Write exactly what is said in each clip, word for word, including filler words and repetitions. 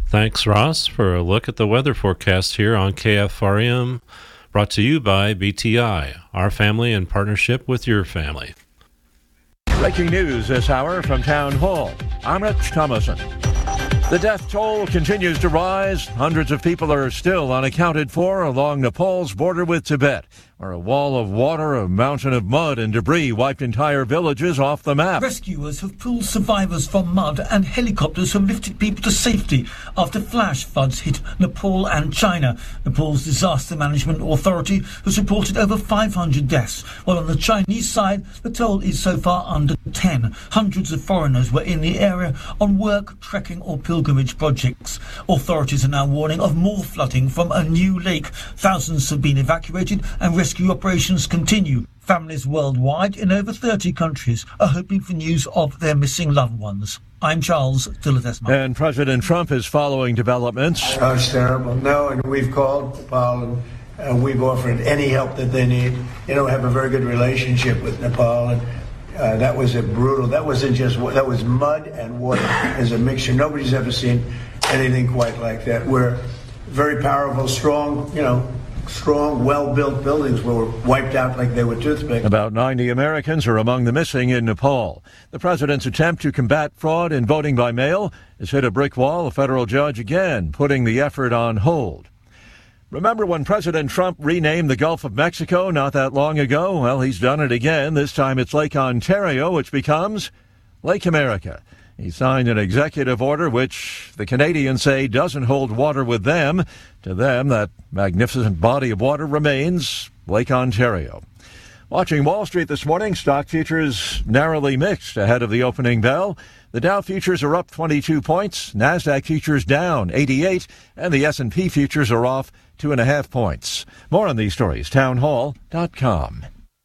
Thanks, Ross, for a look at the weather forecast here on K F R M, brought to you by B T I, our family in partnership with your family. Breaking news this hour from Town Hall. I'm Rich Thomason. The death toll continues to rise. Hundreds of people are still unaccounted for along Nepal's border with Tibet, where a wall of water, a mountain of mud and debris wiped entire villages off the map. Rescuers have pulled survivors from mud, and helicopters have lifted people to safety after flash floods hit Nepal and China. Nepal's Disaster Management Authority has reported over five hundred deaths, while on the Chinese side, the toll is so far under ten. Hundreds of foreigners were in the area on work, trekking or pilgrimage projects. Authorities are now warning of more flooding from a new lake. Thousands have been evacuated and rescue operations continue. Families worldwide in over thirty countries are hoping for news of their missing loved ones. I'm Charles Dilladesma. And President Trump is following developments. Oh, it's terrible. No, and we've called Nepal and uh, we've offered any help that they need. You know, we have a very good relationship with Nepal, and uh, that was a brutal, that wasn't just, that was mud and water as a mixture. Nobody's ever seen anything quite like that. We're very powerful, strong, you know, strong, well-built buildings were wiped out like they were toothpicks. About ninety Americans are among the missing in Nepal. The president's attempt to combat fraud in voting by mail has hit a brick wall, a federal judge again putting the effort on hold. Remember when President Trump renamed the Gulf of Mexico not that long ago? Well, he's done it again. This time it's Lake Ontario, which becomes Lake America. He signed an executive order which the Canadians say doesn't hold water with them. To them, that magnificent body of water remains Lake Ontario. Watching Wall Street this morning, stock futures narrowly mixed ahead of the opening bell. The Dow futures are up twenty-two points, NASDAQ futures down eighty-eight, and the S and P futures are off two and a half points. More on these stories, townhall dot com.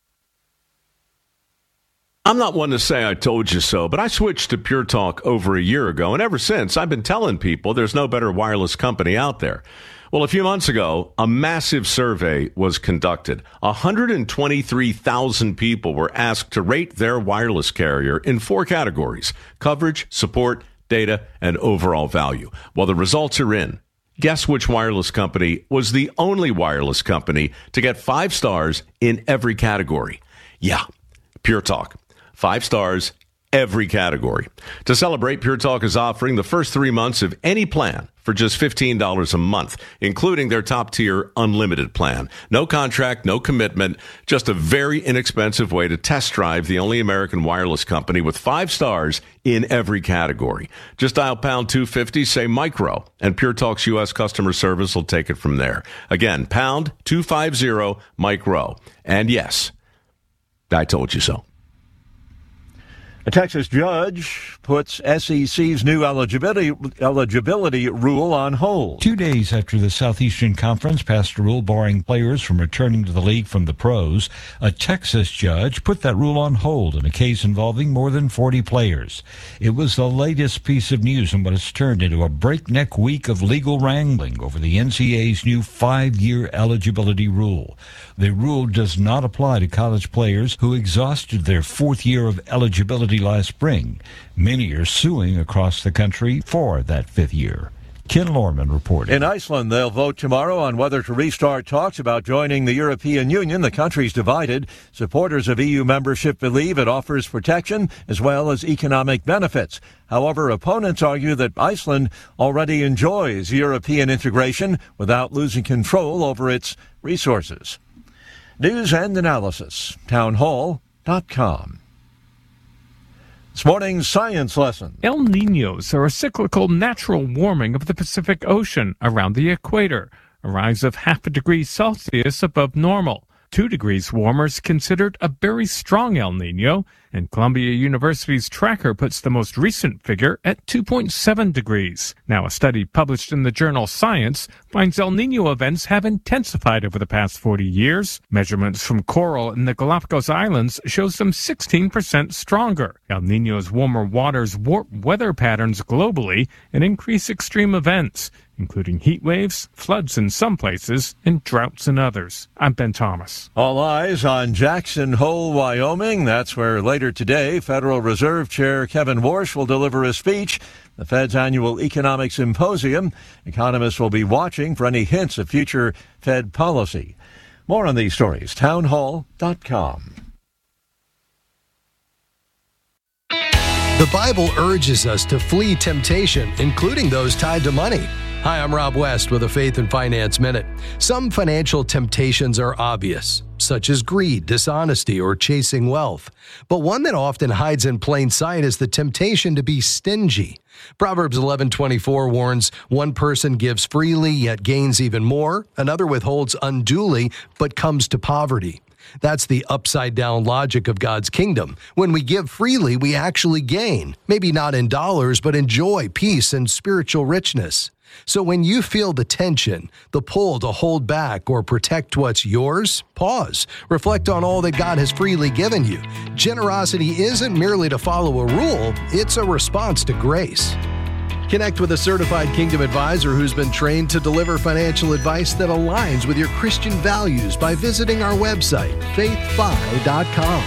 I'm not one to say I told you so, but I switched to Pure Talk over a year ago, and ever since, I've been telling people there's no better wireless company out there. Well, a few months ago, a massive survey was conducted. one hundred twenty-three thousand people were asked to rate their wireless carrier in four categories: coverage, support, data, and overall value. Well, the results are in. Guess which wireless company was the only wireless company to get five stars in every category? Yeah, Pure Talk. Five stars, every category. To celebrate, Pure Talk is offering the first three months of any plan for just fifteen dollars a month, including their top-tier unlimited plan. No contract, no commitment, just a very inexpensive way to test drive the only American wireless company with five stars in every category. Just dial pound two fifty, say micro, and Pure Talk's U S customer service will take it from there. Again, pound two fifty, micro. And yes, I told you so. A Texas judge puts S E C's new eligibility eligibility rule on hold. Two days after the Southeastern Conference passed a rule barring players from returning to the league from the pros, a Texas judge put that rule on hold in a case involving more than forty players. It was the latest piece of news in what has turned into a breakneck week of legal wrangling over the N C double A's new five-year eligibility rule. The rule does not apply to college players who exhausted their fourth year of eligibility last spring. Many are suing across the country for that fifth year. Ken Lorman reported. In Iceland, they'll vote tomorrow on whether to restart talks about joining the European Union. The country's divided. Supporters of E U membership believe it offers protection as well as economic benefits. However, opponents argue that Iceland already enjoys European integration without losing control over its resources. News and analysis, townhall dot com. This morning's science lesson. El Niños are a cyclical natural warming of the Pacific Ocean around the equator, a rise of half a degree Celsius above normal. Two degrees warmer is considered a very strong El Niño, and Columbia University's tracker puts the most recent figure at two point seven degrees. Now, a study published in the journal Science finds El Niño events have intensified over the past forty years. Measurements from coral in the Galapagos Islands shows them sixteen percent stronger. El Niño's warmer waters warp weather patterns globally and increase extreme events, including heat waves, floods in some places, and droughts in others. I'm Ben Thomas. All eyes on Jackson Hole, Wyoming. That's where later today, Federal Reserve Chair Kevin Warsh will deliver a speech. the Fed's annual economic symposium. Economists will be watching for any hints of future Fed policy. More on these stories, townhall dot com. The Bible urges us to flee temptation, including those tied to money. Hi, I'm Rob West with a Faith and Finance Minute. Some financial temptations are obvious, such as greed, dishonesty, or chasing wealth. But one that often hides in plain sight is the temptation to be stingy. Proverbs eleven twenty-four warns, one person gives freely yet gains even more, another withholds unduly but comes to poverty. That's the upside-down logic of God's kingdom. When we give freely, we actually gain. Maybe not in dollars, but in joy, peace, and spiritual richness. So when you feel the tension, the pull to hold back or protect what's yours, pause. Reflect on all that God has freely given you. Generosity isn't merely to follow a rule, it's a response to grace. Connect with a certified Kingdom advisor who's been trained to deliver financial advice that aligns with your Christian values by visiting our website, faith fi dot com.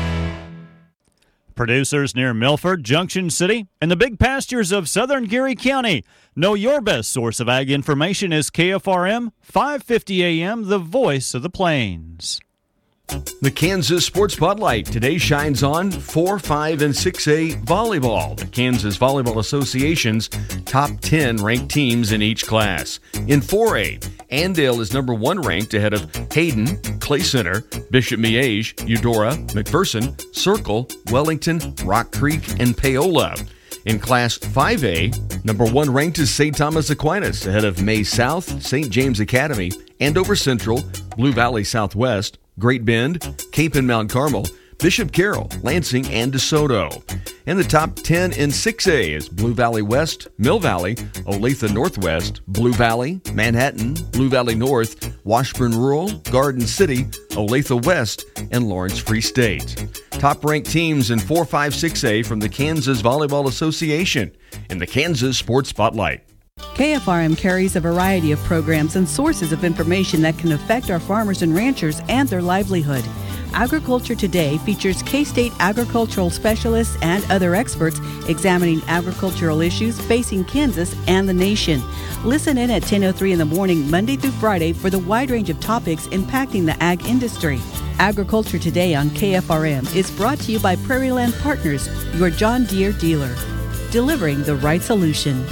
Producers near Milford, Junction City, and the big pastures of southern Geary County. Know your best source of ag information is K F R M, five fifty A M, the voice of the plains. The Kansas Sports Spotlight today shines on four, five, and six A volleyball. The Kansas Volleyball Association's top ten ranked teams in each class. In four A, Andale is number one ranked ahead of Hayden, Clay Center, Bishop Miege, Eudora, McPherson, Circle, Wellington, Rock Creek, and Paola. In Class five A, number one ranked is Saint Thomas Aquinas ahead of May South, Saint James Academy, Andover Central, Blue Valley Southwest, Great Bend, Cape and Mount Carmel, Bishop Carroll, Lansing, and DeSoto. And the top ten in six A is Blue Valley West, Mill Valley, Olathe Northwest, Blue Valley, Manhattan, Blue Valley North, Washburn Rural, Garden City, Olathe West, and Lawrence Free State. Top-ranked teams in four, five, six A from the Kansas Volleyball Association in the Kansas Sports Spotlight. K F R M carries a variety of programs and sources of information that can affect our farmers and ranchers and their livelihood. Agriculture Today features K-State agricultural specialists and other experts examining agricultural issues facing Kansas and the nation. Listen in at ten oh three in the morning, Monday through Friday, for the wide range of topics impacting the ag industry. Agriculture Today on K F R M is brought to you by Prairie Land Partners, your John Deere dealer, delivering the right solution.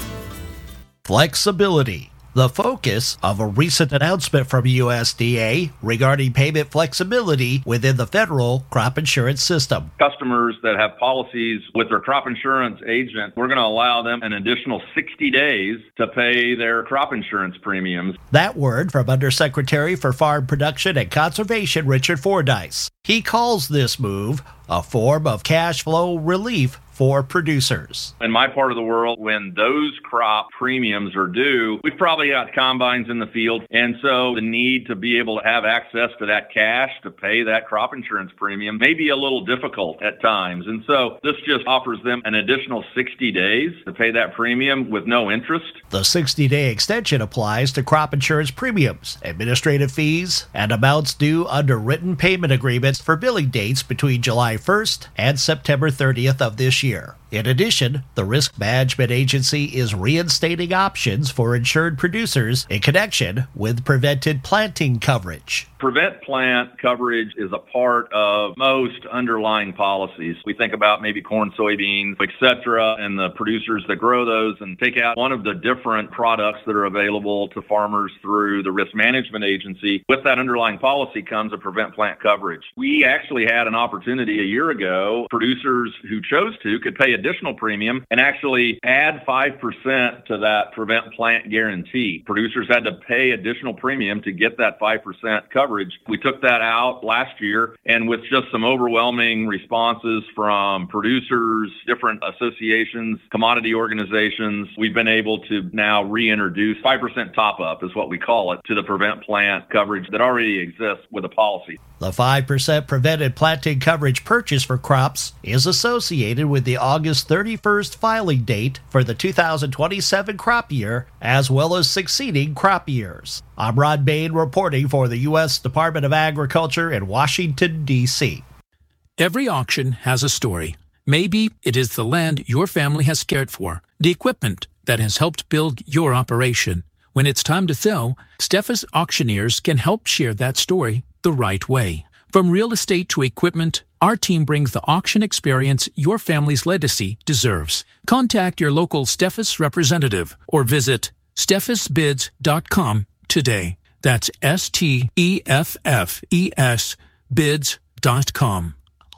Flexibility, the focus of a recent announcement from U S D A regarding payment flexibility within the federal crop insurance system. Customers that have policies with their crop insurance agent, we're going to allow them an additional sixty days to pay their crop insurance premiums. That word from Undersecretary for Farm Production and Conservation, Richard Fordyce. He calls this move a form of cash flow relief for producers. In my part of the world, when those crop premiums are due, we've probably got combines in the field. And so the need to be able to have access to that cash to pay that crop insurance premium may be a little difficult at times. And so this just offers them an additional sixty days to pay that premium with no interest. The sixty-day extension applies to crop insurance premiums, administrative fees, and amounts due under written payment agreements for billing dates between July first and September thirtieth of this year. In addition, the Risk Management Agency is reinstating options for insured producers in connection with prevented planting coverage. Prevent plant coverage is a part of most underlying policies. We think about maybe corn, soybeans, et cetera, and the producers that grow those and take out one of the different products that are available to farmers through the Risk Management Agency. With that underlying policy comes a prevent plant coverage. We actually had an opportunity a year ago. Producers who chose to could pay additional premium and actually add five percent to that prevent plant guarantee. Producers had to pay additional premium to get that five percent coverage. We took that out last year, and with just some overwhelming responses from producers, different associations, commodity organizations, we've been able to now reintroduce five percent top-up is what we call it to the prevent plant coverage that already exists with a policy. The five percent prevented planting coverage purchase for crops is associated with the August thirty-first filing date for the two thousand twenty-seven crop year, as well as succeeding crop years. I'm Rod Bain reporting for the U S Department of Agriculture in Washington, D C Every auction has a story. Maybe it is the land your family has cared for. the equipment that has helped build your operation. When it's time to sell, Steffes Auctioneers can help share that story the right way. From real estate to equipment, our team brings the auction experience your family's legacy deserves. Contact your local Steffes representative or visit steffes bids dot com today. That's S T E F F E S bids dot com.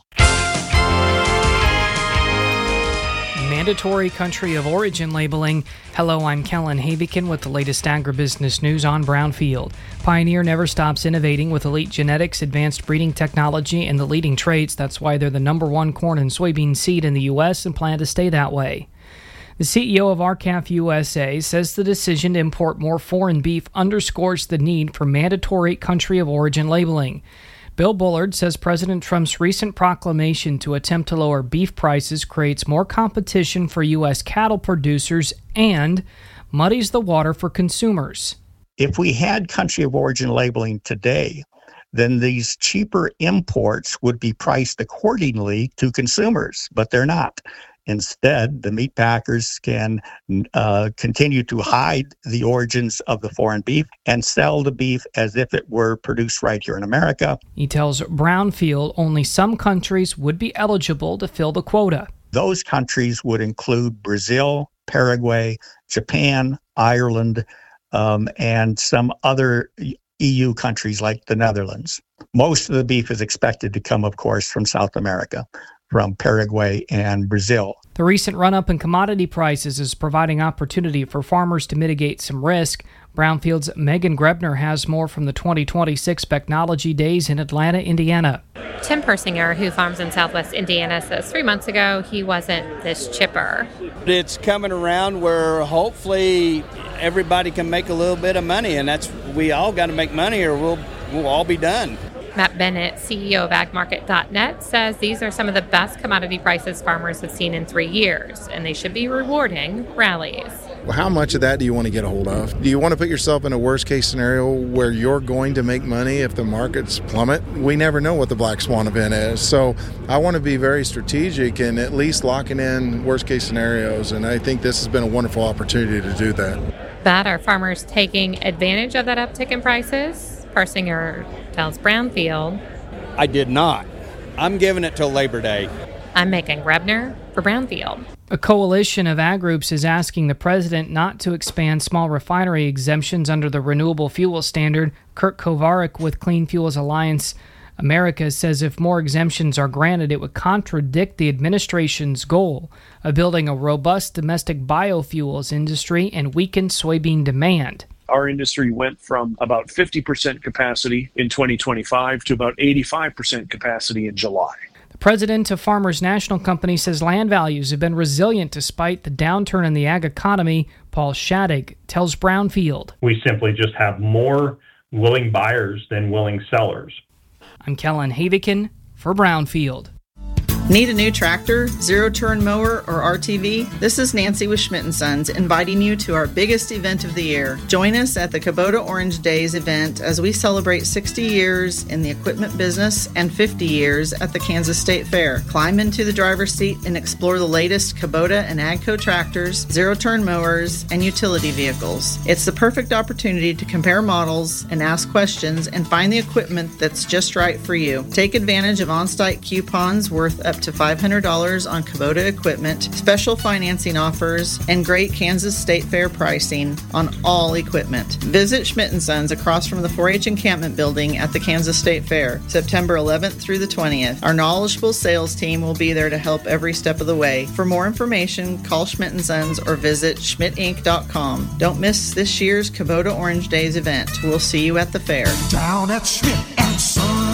Mandatory country of origin labeling. Hello, I'm Kellen Havikin with the latest agribusiness news on Brownfield. Pioneer never stops innovating with elite genetics, advanced breeding technology, and the leading traits. That's why they're the number one corn and soybean seed in the U S and plan to stay that way. The C E O of R C A F U S A says the decision to import more foreign beef underscores the need for mandatory country of origin labeling. Bill Bullard says President Trump's recent proclamation to attempt to lower beef prices creates more competition for U S cattle producers and muddies the water for consumers. If we had country of origin labeling today, then these cheaper imports would be priced accordingly to consumers, but they're not. Instead, the meat packers can uh, continue to hide the origins of the foreign beef and sell the beef as if it were produced right here in America. He tells Brownfield only some countries would be eligible to fill the quota. Those countries would include Brazil, Paraguay, Japan, Ireland, um, and some other E U countries like the Netherlands. Most of the beef is expected to come, of course, from South America, from Paraguay and Brazil. The recent run-up in commodity prices is providing opportunity for farmers to mitigate some risk. Brownfield's Megan Grebner has more from the twenty twenty-six Technology Days in Atlanta, Indiana. Tim Persinger, who farms in southwest Indiana, says three months ago he wasn't this chipper. It's coming around where hopefully everybody can make a little bit of money, and that's we all got to make money or we'll we'll all be done. Matt Bennett, C E O of ag market dot net, says these are some of the best commodity prices farmers have seen in three years, and they should be rewarding rallies. Well, how much of that do you want to get a hold of? Do you want to put yourself in a worst-case scenario where you're going to make money if the markets plummet? We never know what the black swan event is, so I want to be very strategic and at least locking in worst-case scenarios, and I think this has been a wonderful opportunity to do that. But are farmers taking advantage of that uptick in prices? Persinger tells Brownfield, I did not. I'm giving it till Labor Day. I'm Megan Grebner for Brownfield. A coalition of ag groups is asking the president not to expand small refinery exemptions under the renewable fuel standard. Kurt Kovarik with Clean Fuels Alliance America says if more exemptions are granted, it would contradict the administration's goal of building a robust domestic biofuels industry and weaken soybean demand. Our industry went from about fifty percent capacity in twenty twenty-five to about eighty-five percent capacity in July. The president of Farmers National Company says land values have been resilient despite the downturn in the ag economy. Paul Shadig tells Brownfield. We simply just have more willing buyers than willing sellers. I'm Kellen Havikin for Brownfield. Need a new tractor, zero-turn mower, or R T V? This is Nancy with Schmidt and Sons inviting you to our biggest event of the year. Join us at the Kubota Orange Days event as we celebrate sixty years in the equipment business and fifty years at the Kansas State Fair. Climb into the driver's seat and explore the latest Kubota and AGCO tractors, zero-turn mowers, and utility vehicles. It's the perfect opportunity to compare models and ask questions and find the equipment that's just right for you. Take advantage of on-site coupons worth up to five hundred dollars on Kubota equipment, special financing offers, and great Kansas State Fair pricing on all equipment. Visit Schmidt and Sons across from the four H encampment building at the Kansas State Fair, September eleventh through the twentieth. Our knowledgeable sales team will be there to help every step of the way. For more information, call Schmidt and Sons or visit schmidt inc dot com. Don't miss this year's Kubota Orange Days event. We'll see you at the fair. Down at Schmidt and Sons.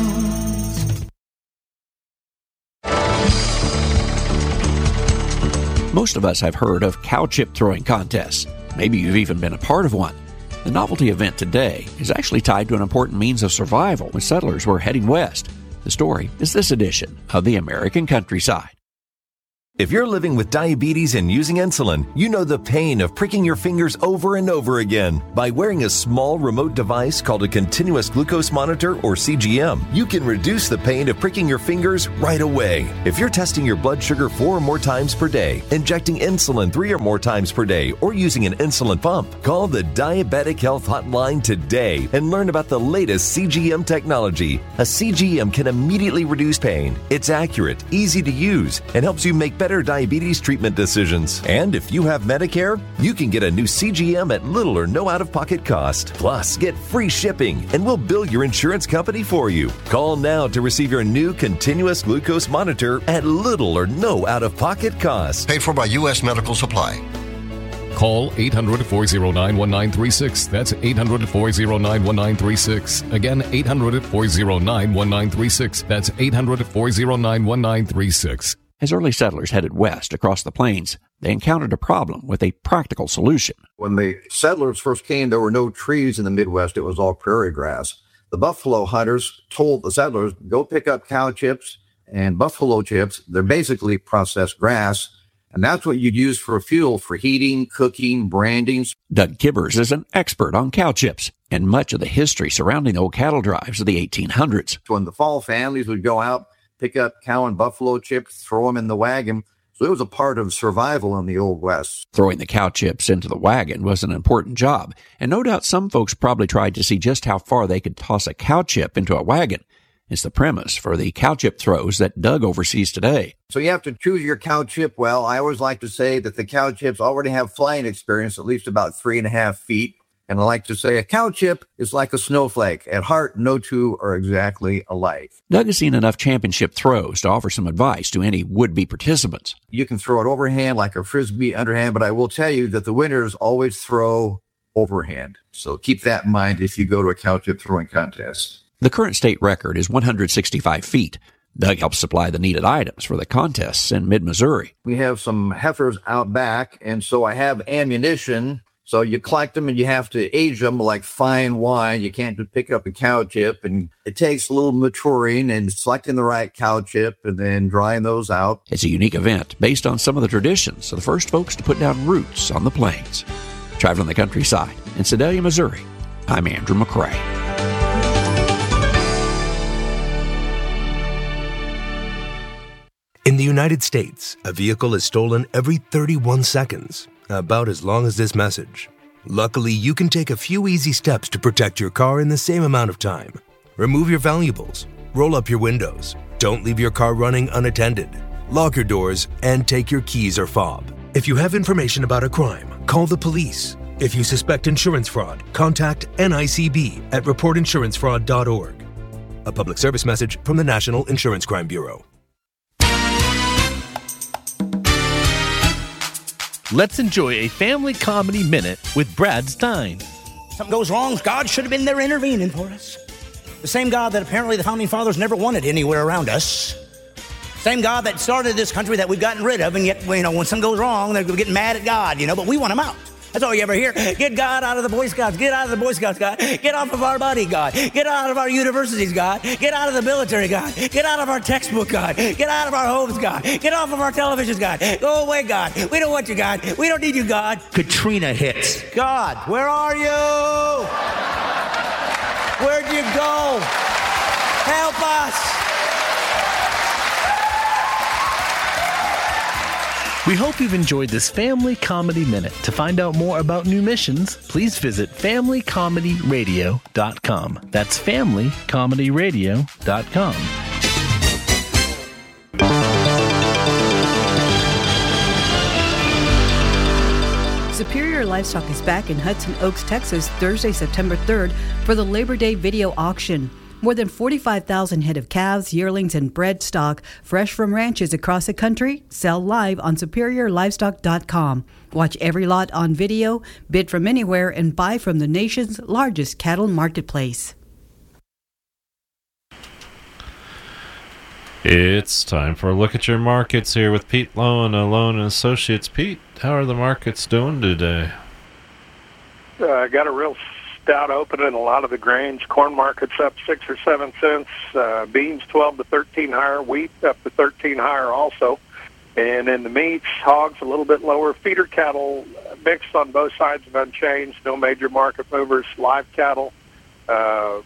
Most of us have heard of cow chip throwing contests. Maybe you've even been a part of one. The novelty event today is actually tied to an important means of survival when settlers were heading west. The story is this edition of the American Countryside. If you're living with diabetes and using insulin, you know the pain of pricking your fingers over and over again. By wearing a small remote device called a continuous glucose monitor, or C G M, you can reduce the pain of pricking your fingers right away. If you're testing your blood sugar four or more times per day, injecting insulin three or more times per day, or using an insulin pump, call the Diabetic Health Hotline today and learn about the latest C G M technology. A C G M can immediately reduce pain. It's accurate, easy to use, and helps you make better diabetes treatment decisions. And if you have Medicare, you can get a new C G M at little or no out-of-pocket cost. Plus, get free shipping, and we'll bill your insurance company for you. Call now to receive your new continuous glucose monitor at little or no out-of-pocket cost. Paid for by U S Medical Supply. Call eight hundred, four oh nine, one nine three six. That's eight hundred, four oh nine, one nine three six. Again, eight hundred, four oh nine, one nine three six. That's eight hundred, four oh nine, one nine three six. As early settlers headed west across the plains, they encountered a problem with a practical solution. When the settlers first came, there were no trees in the Midwest. It was all prairie grass. The buffalo hunters told the settlers, go pick up cow chips and buffalo chips. They're basically processed grass, and that's what you'd use for fuel for heating, cooking, branding. Doug Kibbers is an expert on cow chips and much of the history surrounding old cattle drives of the eighteen hundreds. When the fall families would go out, pick up cow and buffalo chips, throw them in the wagon. So it was a part of survival in the Old West. Throwing the cow chips into the wagon was an important job, and no doubt some folks probably tried to see just how far they could toss a cow chip into a wagon. It's the premise for the cow chip throws that Doug oversees today. So you have to choose your cow chip well. I always like to say that the cow chips already have flying experience, at least about three and a half feet. And I like to say a cow chip is like a snowflake. At heart, no two are exactly alike. Doug has seen enough championship throws to offer some advice to any would-be participants. You can throw it overhand like a Frisbee underhand, but I will tell you that the winners always throw overhand. So keep that in mind if you go to a cow chip throwing contest. The current state record is one hundred sixty-five feet. Doug helps supply the needed items for the contests in mid-Missouri. We have some heifers out back, and so I have ammunition. So you collect them and you have to age them like fine wine. You can't just pick up a cow chip, and it takes a little maturing and selecting the right cow chip and then drying those out. It's a unique event based on some of the traditions of the first folks to put down roots on the plains. Traveling the countryside in Sedalia, Missouri, I'm Andrew McCrae. In the United States, a vehicle is stolen every thirty-one seconds. About as long as this message. Luckily, you can take a few easy steps to protect your car in the same amount of time. Remove your valuables, roll up your windows, don't leave your car running unattended, lock your doors, and take your keys or fob. If you have information about a crime, call the police. If you suspect insurance fraud, contact N I C B at report insurance fraud dot org. A public service message from the National Insurance Crime Bureau. Let's enjoy a family comedy minute with Brad Stein. Something goes wrong, God should have been there intervening for us. The same God that apparently the Founding Fathers never wanted anywhere around us. Same God that started this country that we've gotten rid of, and yet, you know, when something goes wrong, they're getting mad at God, you know, but we want him out. That's all you ever hear. Get God out of the Boy Scouts. Get out of the Boy Scouts, God. Get off of our body, God. Get out of our universities, God. Get out of the military, God. Get out of our textbook, God. Get out of our homes, God. Get off of our televisions, God. Go away, God. We don't want you, God. We don't need you, God. Katrina hits. God, where are you? Where'd you go? Help us. We hope you've enjoyed this Family Comedy Minute. To find out more about new missions, please visit family comedy radio dot com. That's family comedy radio dot com. Superior Livestock is back in Hudson Oaks, Texas, Thursday, September third for the Labor Day video auction. More than forty-five thousand head of calves, yearlings, and bred stock, fresh from ranches across the country, sell live on superior livestock dot com. Watch every lot on video, bid from anywhere, and buy from the nation's largest cattle marketplace. It's time for a look at your markets here with Pete Lowen, Lowen and Associates. Pete, how are the markets doing today? I uh, got a real stout open in a lot of the grains. Corn market's up six or seven cents. Uh, beans twelve to thirteen higher. Wheat up to thirteen higher also. And in the meats, hogs a little bit lower. Feeder cattle mixed on both sides of unchanged. No major market movers. Live cattle, uh,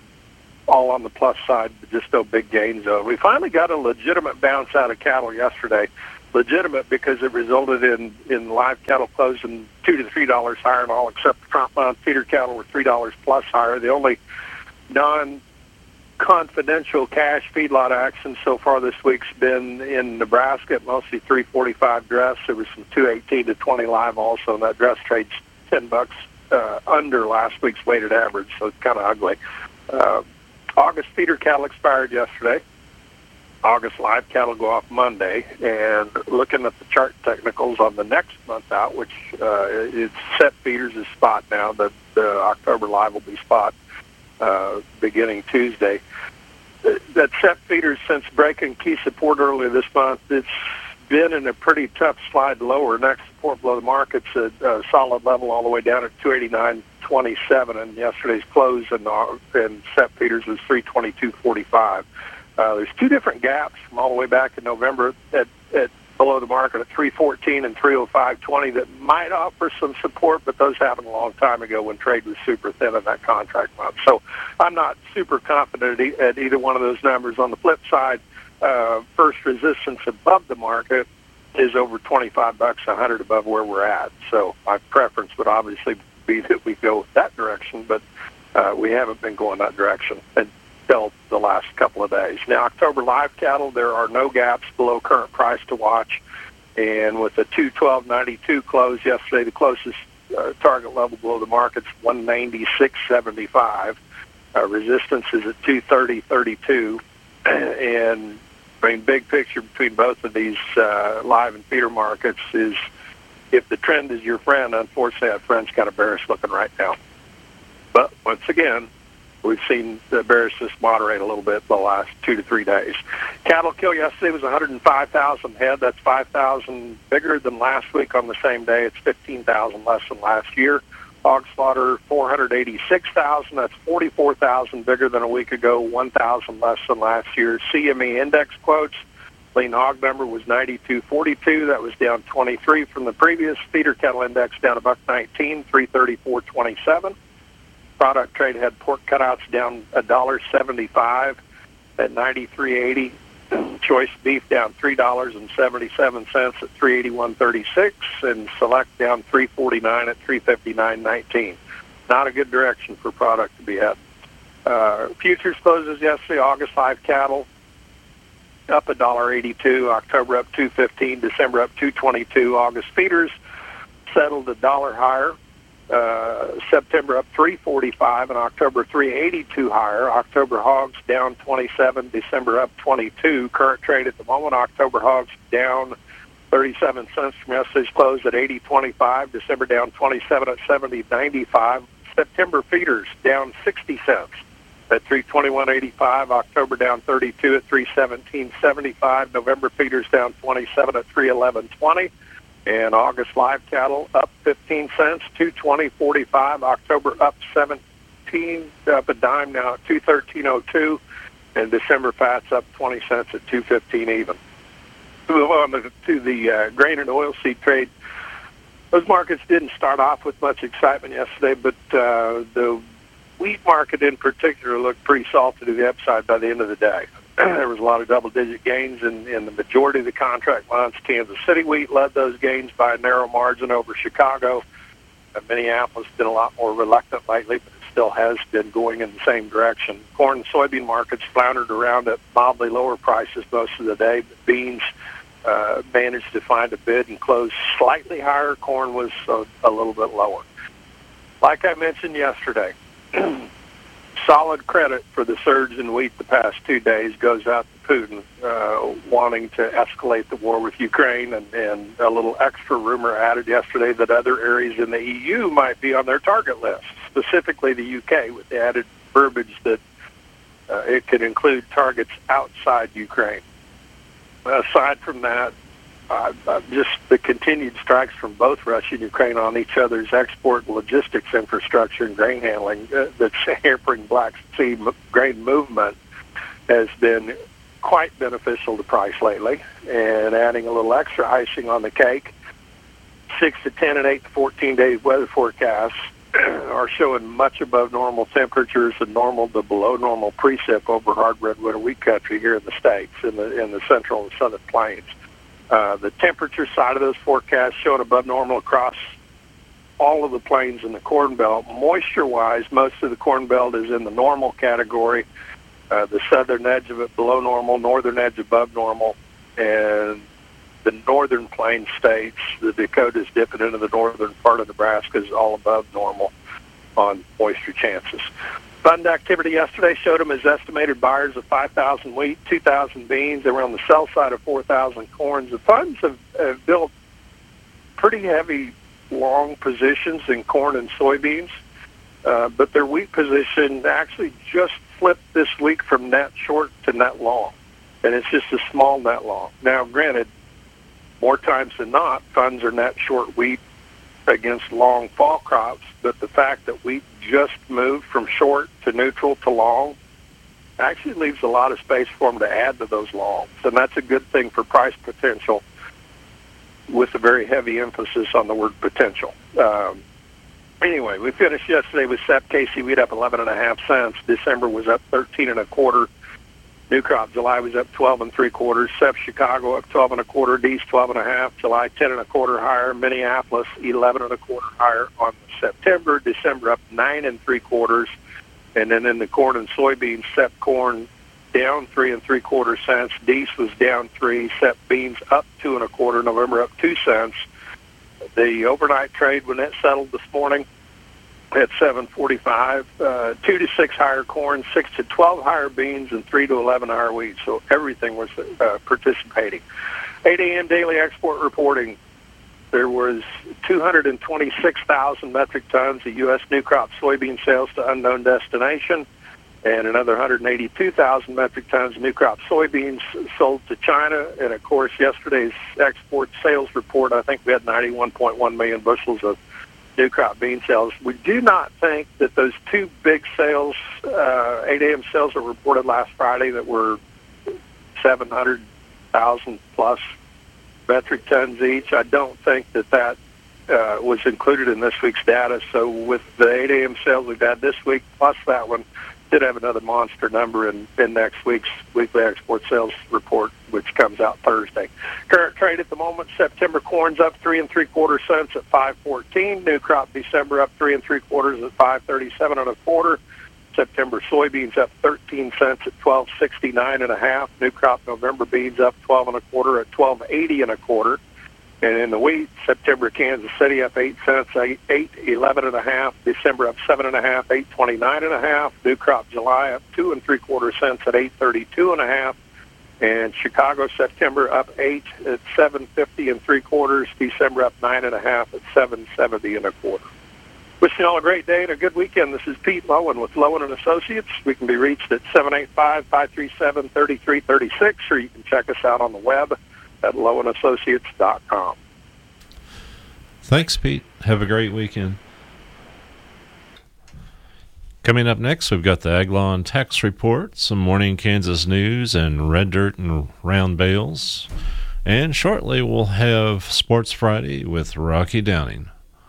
all on the plus side, but just no big gains. Though we finally got a legitimate bounce out of cattle yesterday. Legitimate because it resulted in, in live cattle closing two to three dollars higher, and all except the front month feeder cattle were three dollars plus higher. The only non confidential cash feedlot action so far this week's been in Nebraska at mostly three forty-five dress. There was some two eighteen to twenty live also, and that dress trades ten bucks uh, under last week's weighted average, so it's kind of ugly. Uh, August feeder cattle expired yesterday. August live cattle go off Monday, and looking at the chart technicals on the next month out, which uh, it's set feeders is spot now. The, the October live will be spot. Uh, beginning Tuesday. That set feeders since breaking key support earlier this month, it's been in a pretty tough slide lower. Next support below the market's a, a solid level all the way down at two eighty-nine twenty-seven, and yesterday's close and and set feeders was three twenty-two forty-five. Uh, there's two different gaps from all the way back in November at, at below the market at three fourteen and three oh five twenty that might offer some support, but those happened a long time ago when trade was super thin in that contract month. So I'm not super confident at, e- at either one of those numbers. On the flip side, uh, first resistance above the market is over twenty-five bucks, one hundred above where we're at. So my preference would obviously be that we go that direction, but uh, we haven't been going that direction until the last couple of days. Now, October live cattle, there are no gaps below current price to watch. And with the two twelve ninety-two close yesterday, the closest uh, target level below the market's one ninety-six seventy-five. Uh, resistance is at two thirty thirty-two. And, I mean, big picture between both of these uh, live and feeder markets is if the trend is your friend, unfortunately, that friend's kind of bearish looking right now. But, once again, we've seen the bearishness moderate a little bit the last two to three days. Cattle kill yesterday was one hundred five thousand head. That's five thousand bigger than last week on the same day. It's fifteen thousand less than last year. Hog slaughter, four hundred eighty-six thousand. That's forty-four thousand bigger than a week ago, one thousand less than last year. C M E index quotes, lean hog number was ninety-two forty-two. That was down twenty-three from the previous. Feeder cattle index down a buck nineteen, three thirty-four twenty-seven. Product trade had pork cutouts down one dollar seventy-five at ninety-three eighty. Choice beef down three dollars and seventy-seven cents at three eighty-one thirty-six, and select down three forty-nine at three fifty-nine nineteen. Not a good direction for product to be at. Uh, futures closes yesterday. August live cattle up one dollar eighty-two. October up two fifteen. December up two twenty-two. August feeders settled a dollar higher. Uh, September up three forty-five, and October three eighty-two higher. October hogs down twenty-seven, December up twenty-two. Current trade at the moment, October hogs down thirty-seven cents from yesterday's close at eighty twenty-five. December down twenty-seven at seventy ninety-five. September feeders down sixty cents at three twenty-one eighty-five. October down thirty-two at three seventeen seventy-five. November feeders down twenty-seven at three eleven twenty. And August live cattle up fifteen cents, two twenty forty-five. October up seventeen, up a dime now at two thirteen oh two. And December fats up twenty cents at two fifteen even. Move on to, to the uh, grain and oilseed trade. Those markets didn't start off with much excitement yesterday, but uh, the wheat market in particular looked pretty salty to the upside by the end of the day. There was a lot of double-digit gains in, in the majority of the contract months. Kansas City wheat led those gains by a narrow margin over Chicago. Uh, Minneapolis has been a lot more reluctant lately, but it still has been going in the same direction. Corn and soybean markets floundered around at mildly lower prices most of the day, but beans uh, managed to find a bid and close slightly higher. Corn was a, a little bit lower. Like I mentioned yesterday, solid credit for the surge in wheat the past two days goes out to Putin, uh, wanting to escalate the war with Ukraine, and, and a little extra rumor added yesterday that other areas in the E U might be on their target list, specifically the U K, with the added verbiage that uh, it could include targets outside Ukraine. Aside from that, Uh, uh, just the continued strikes from both Russia and Ukraine on each other's export logistics infrastructure and grain handling uh, that's hampering Black Sea m- grain movement has been quite beneficial to price lately. And adding a little extra icing on the cake, six to ten and eight to fourteen days weather forecasts are showing much above normal temperatures and normal to below normal precip over hard redwood and wheat country here in the States, in the in the central and southern plains. Uh, the temperature side of those forecasts showing above normal across all of the plains in the Corn Belt. Moisture-wise, most of the Corn Belt is in the normal category. Uh, the southern edge of it below normal, northern edge above normal, and the northern plain states, the Dakotas dipping into the northern part of Nebraska, is all above normal on moisture chances. Fund activity yesterday showed them as estimated buyers of five thousand wheat, two thousand beans. They were on the sell side of four thousand corns. The funds have, have built pretty heavy long positions in corn and soybeans, uh, but their wheat position actually just flipped this week from net short to net long, and it's just a small net long. Now, granted, more times than not, funds are net short wheat against long fall crops, but the fact that wheat just moved from short to neutral to long actually leaves a lot of space for them to add to those longs, and that's a good thing for price potential, with a very heavy emphasis on the word potential. Um, anyway, we finished yesterday with S E P K C wheat up eleven and a half cents. December was up thirteen and a quarter. New crop July was up twelve and three quarters. S E P Chicago up twelve and a quarter. D's twelve and a half. July ten and a quarter higher. Minneapolis eleven and a quarter higher on September. December up nine and three quarters. And then in the corn and soybeans, S E P corn down three and three quarter cents. D's was down three. S E P beans up two and a quarter. November up two cents. The overnight trade, when it settled this morning at seven forty-five, uh, two to six higher corn, six to twelve higher beans, and three to eleven higher wheat. So everything was uh, participating. eight a.m. daily export reporting. There was two hundred twenty-six thousand metric tons of U S new crop soybean sales to unknown destination, and another one hundred eighty-two thousand metric tons of new crop soybeans sold to China. And, of course, yesterday's export sales report, I think we had ninety-one point one million bushels of new crop bean sales. We do not think that those two big sales, uh, eight a.m. sales that were reported last Friday that were seven hundred thousand plus metric tons each, I don't think that that uh, was included in this week's data. So with the eight a.m. sales we've had this week, plus that one, did have another monster number in, in next week's weekly export sales report, which comes out Thursday. Current trade at the moment, September corn's up three and three quarter cents at five fourteen. New crop December up three and three quarters at five thirty-seven and a quarter. September soybeans up thirteen cents at twelve sixty-nine and a half. New crop November beans up twelve and a quarter at twelve eighty and a quarter. And in the wheat, September Kansas City up eight cents, eight eleven and a half. December up seven and a half, eight twenty-nine and a half. New crop July up two and three quarter cents at eight thirty-two and a half. And Chicago September up eight at seven fifty and three quarters. December up nine and a half at seven seventy and a quarter. Wishing you all a great day and a good weekend. This is Pete Lowen with Lowen and Associates. We can be reached at seven eight five, five three seven, three three three six, or you can check us out on the web at lowen associates dot com. Thanks, Pete. Have a great weekend. Coming up next, we've got the Ag Law and Tax Report, some morning Kansas news, and red dirt and round bales. And shortly, we'll have Sports Friday with Rocky Downing.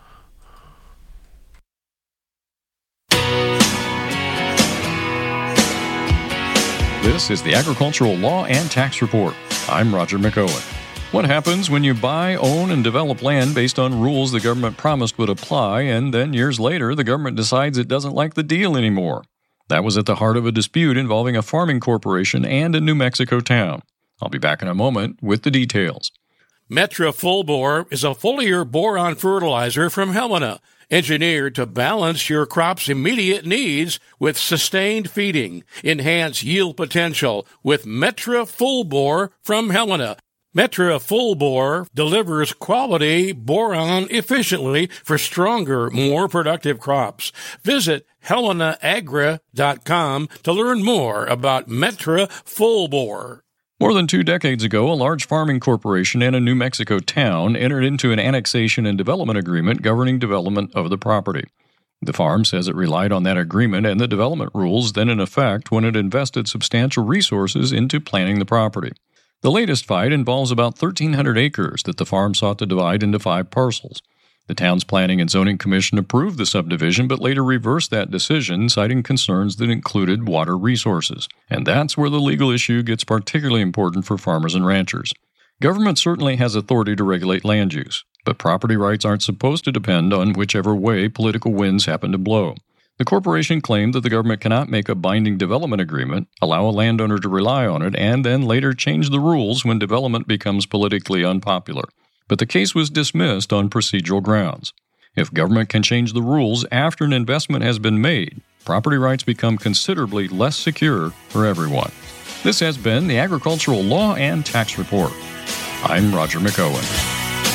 This is the Agricultural Law and Tax Report. I'm Roger McOwen. What happens when you buy, own, and develop land based on rules the government promised would apply, and then years later the government decides it doesn't like the deal anymore? That was at the heart of a dispute involving a farming corporation and a New Mexico town. I'll be back in a moment with the details. Metra Full Bore is a foliar boron fertilizer from Helena, engineered to balance your crop's immediate needs with sustained feeding. Enhance yield potential with Metra Full Bore from Helena. Metra Full Bore delivers quality boron efficiently for stronger, more productive crops. Visit helena agra dot com to learn more about Metra Full Bore. More than two decades ago, a large farming corporation and a New Mexico town entered into an annexation and development agreement governing development of the property. The farm says it relied on that agreement and the development rules then in effect when it invested substantial resources into planning the property. The latest fight involves about thirteen hundred acres that the farm sought to divide into five parcels. The town's Planning and Zoning Commission approved the subdivision but later reversed that decision, citing concerns that included water resources. And that's where the legal issue gets particularly important for farmers and ranchers. Government certainly has authority to regulate land use, but property rights aren't supposed to depend on whichever way political winds happen to blow. The corporation claimed that the government cannot make a binding development agreement, allow a landowner to rely on it, and then later change the rules when development becomes politically unpopular. But the case was dismissed on procedural grounds. If government can change the rules after an investment has been made, property rights become considerably less secure for everyone. This has been the Agricultural Law and Tax Report. I'm Roger McOwen.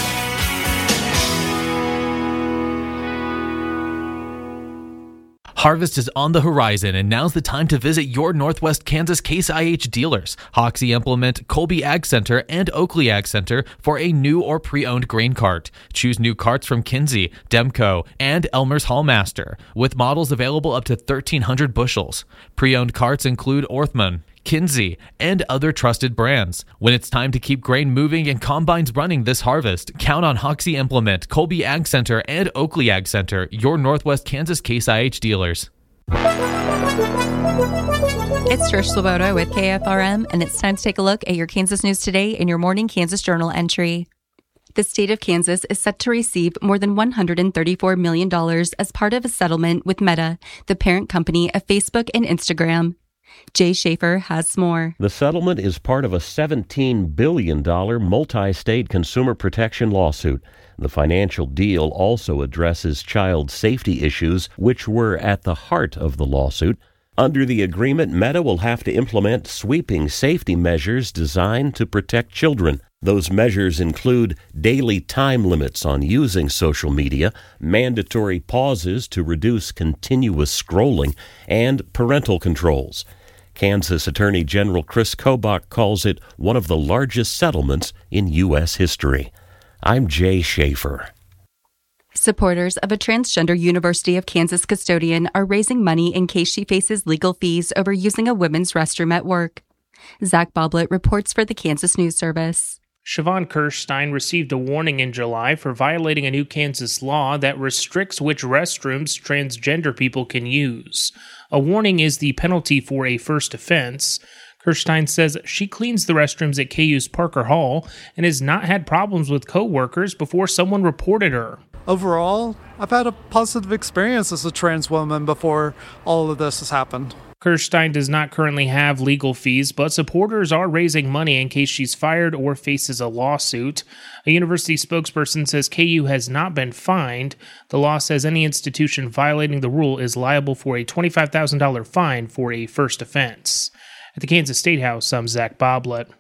Harvest is on the horizon, and now's the time to visit your Northwest Kansas Case I H dealers, Hoxie Implement, Colby Ag Center, and Oakley Ag Center for a new or pre-owned grain cart. Choose new carts from Kinsey, Demco, and Elmer's Hallmaster, with models available up to thirteen hundred bushels. Pre-owned carts include Orthman, Kinsey, and other trusted brands. When it's time to keep grain moving and combines running this harvest, count on Hoxie Implement, Colby Ag Center, and Oakley Ag Center, your Northwest Kansas Case I H dealers. It's Trish Swoboda with K F R M, and it's time to take a look at your Kansas news today in your morning Kansas Journal entry. The state of Kansas is set to receive more than one hundred thirty-four million dollars as part of a settlement with Meta, the parent company of Facebook and Instagram. Jay Schaefer has more. The settlement is part of a seventeen billion dollars multi-state consumer protection lawsuit. The financial deal also addresses child safety issues, which were at the heart of the lawsuit. Under the agreement, Meta will have to implement sweeping safety measures designed to protect children. Those measures include daily time limits on using social media, mandatory pauses to reduce continuous scrolling, and parental controls. Kansas Attorney General Chris Kobach calls it one of the largest settlements in U S history. I'm Jay Schaefer. Supporters of a transgender University of Kansas custodian are raising money in case she faces legal fees over using a women's restroom at work. Zach Boblet reports for the Kansas News Service. Siobhan Kirstein received a warning in July for violating a new Kansas law that restricts which restrooms transgender people can use. A warning is the penalty for a first offense. Kirstein says she cleans the restrooms at K U's Parker Hall and has not had problems with co-workers before someone reported her. Overall, I've had a positive experience as a trans woman before all of this has happened. Kirstein does not currently have legal fees, but supporters are raising money in case she's fired or faces a lawsuit. A university spokesperson says K U has not been fined. The law says any institution violating the rule is liable for a twenty-five thousand dollars fine for a first offense. At the Kansas State House, I'm Zach Boblet.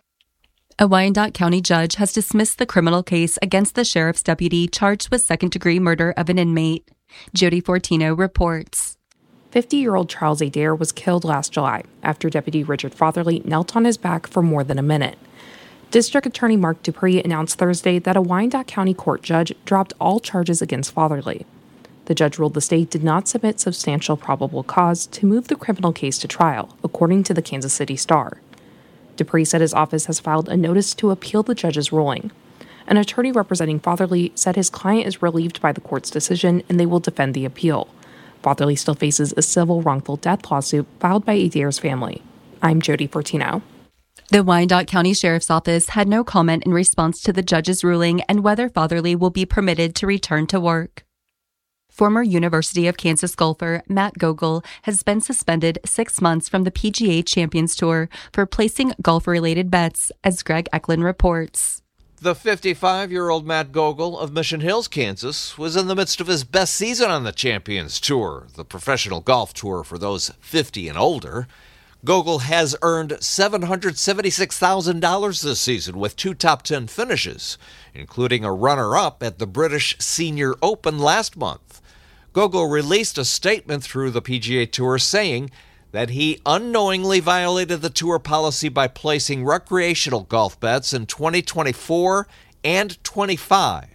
A Wyandotte County judge has dismissed the criminal case against the sheriff's deputy charged with second-degree murder of an inmate. Jody Fortino reports. fifty-year-old Charles Adair was killed last July after Deputy Richard Fotherly knelt on his back for more than a minute. District Attorney Mark Dupree announced Thursday that a Wyandotte County court judge dropped all charges against Fotherly. The judge ruled the state did not submit substantial probable cause to move the criminal case to trial, according to the Kansas City Star. Dupree said his office has filed a notice to appeal the judge's ruling. An attorney representing Fotherly said his client is relieved by the court's decision and they will defend the appeal. Fotherly still faces a civil wrongful death lawsuit filed by Adair's family. I'm Jody Fortino. The Wyandotte County Sheriff's Office had no comment in response to the judge's ruling and whether Fotherly will be permitted to return to work. Former University of Kansas golfer Matt Gogol has been suspended six months from the P G A Champions Tour for placing golf-related bets, as Greg Eklund reports. The fifty-five-year-old Matt Gogol of Mission Hills, Kansas, was in the midst of his best season on the Champions Tour, the professional golf tour for those fifty and older. Gogol has earned seven hundred seventy-six thousand dollars this season with two top ten finishes, including a runner-up at the British Senior Open last month. Gogol released a statement through the P G A Tour saying that he unknowingly violated the tour policy by placing recreational golf bets in twenty twenty-four and twenty-five,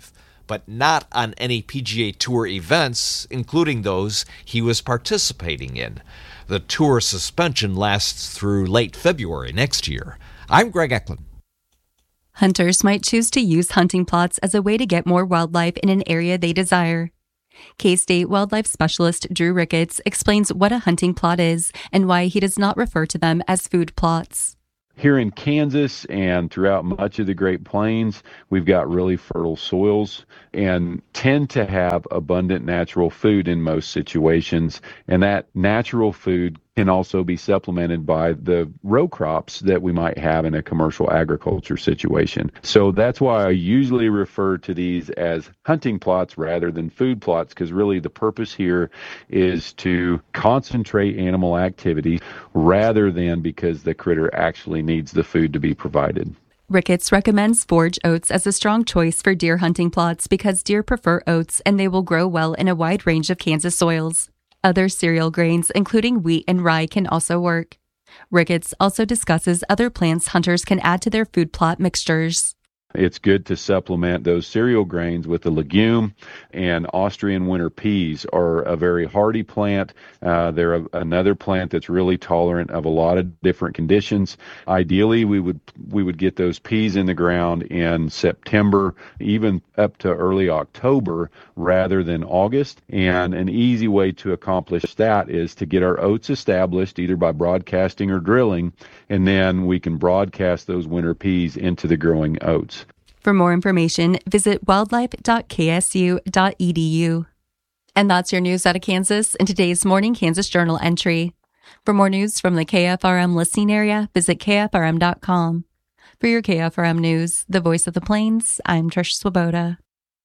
but not on any P G A Tour events, including those he was participating in. The tour suspension lasts through late February next year. I'm Greg Eklund. Hunters might choose to use hunting plots as a way to get more wildlife in an area they desire. K-State wildlife specialist Drew Ricketts explains what a hunting plot is and why he does not refer to them as food plots. Here in Kansas and throughout much of the Great Plains, we've got really fertile soils and tend to have abundant natural food in most situations. And that natural food can also be supplemented by the row crops that we might have in a commercial agriculture situation. So that's why I usually refer to these as hunting plots rather than food plots, because really the purpose here is to concentrate animal activity rather than because the critter actually needs the food to be provided. Ricketts recommends forage oats as a strong choice for deer hunting plots because deer prefer oats and they will grow well in a wide range of Kansas soils. Other cereal grains, including wheat and rye, can also work. Ricketts also discusses other plants hunters can add to their food plot mixtures. It's good to supplement those cereal grains with a legume, and Austrian winter peas are a very hardy plant. Uh, they're a, another plant that's really tolerant of a lot of different conditions. Ideally, we would we would get those peas in the ground in September, even up to early October, rather than August. And an easy way to accomplish that is to get our oats established either by broadcasting or drilling, and then we can broadcast those winter peas into the growing oats. For more information, visit wildlife dot k s u dot e d u. And that's your news out of Kansas in today's Morning Kansas Journal entry. For more news from the K F R M listening area, visit k f r m dot com. For your K F R M News, the voice of the Plains, I'm Trish Swoboda.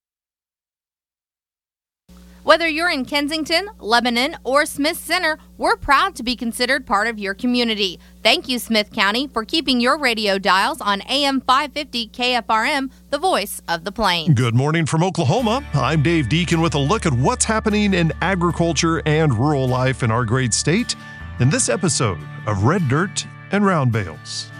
Whether you're in Kensington, Lebanon, or Smith Center, we're proud to be considered part of your community. Thank you, Smith County, for keeping your radio dials on A M five fifty K F R M, the voice of the Plains. Good morning from Oklahoma. I'm Dave Deacon with a look at what's happening in agriculture and rural life in our great state in this episode of Red Dirt and Round Bales.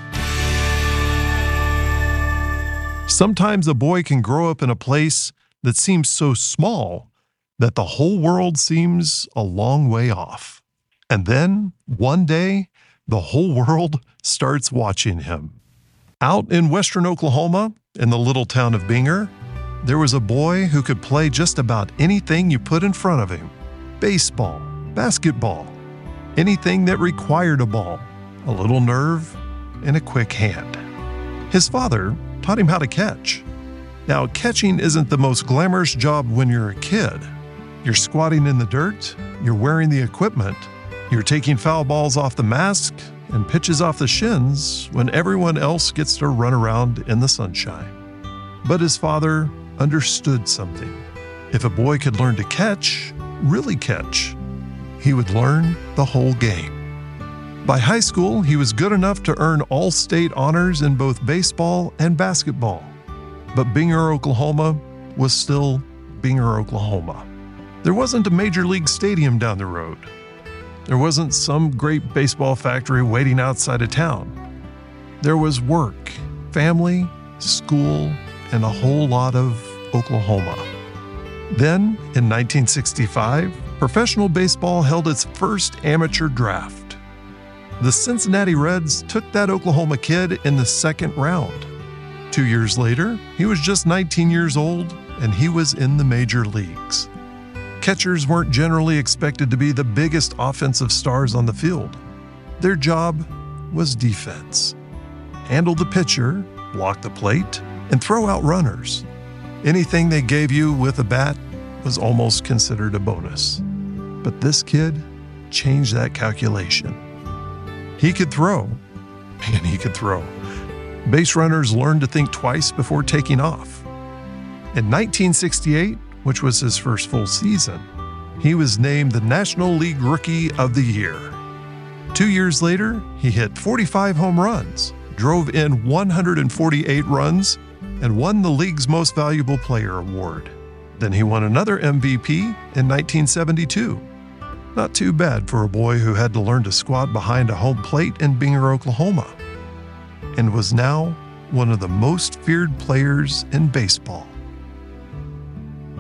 Sometimes a boy can grow up in a place that seems so small that the whole world seems a long way off. And then, one day, the whole world starts watching him. Out in western Oklahoma, in the little town of Binger, there was a boy who could play just about anything you put in front of him. Baseball, basketball, anything that required a ball, a little nerve, and a quick hand. His father taught him how to catch. Now, catching isn't the most glamorous job when you're a kid. You're squatting in the dirt, you're wearing the equipment, you're taking foul balls off the mask and pitches off the shins when everyone else gets to run around in the sunshine. But his father understood something. If a boy could learn to catch, really catch, he would learn the whole game. By high school, he was good enough to earn all-state honors in both baseball and basketball. But Binger, Oklahoma was still Binger, Oklahoma. There wasn't a major league stadium down the road. There wasn't some great baseball factory waiting outside of town. There was work, family, school, and a whole lot of Oklahoma. Then, in nineteen sixty-five, professional baseball held its first amateur draft. The Cincinnati Reds took that Oklahoma kid in the second round. Two years later, he was just nineteen years old, and he was in the major leagues. Catchers weren't generally expected to be the biggest offensive stars on the field. Their job was defense. Handle the pitcher, block the plate, and throw out runners. Anything they gave you with a bat was almost considered a bonus. But this kid changed that calculation. He could throw, and he could throw. Base runners learned to think twice before taking off. In nineteen sixty-eight, which was his first full season, he was named the National League Rookie of the Year. Two years later, he hit forty-five home runs, drove in one hundred forty-eight runs, and won the league's Most Valuable Player award. Then he won another M V P in nineteen seventy-two. Not too bad for a boy who had to learn to squat behind a home plate in Binger, Oklahoma, and was now one of the most feared players in baseball.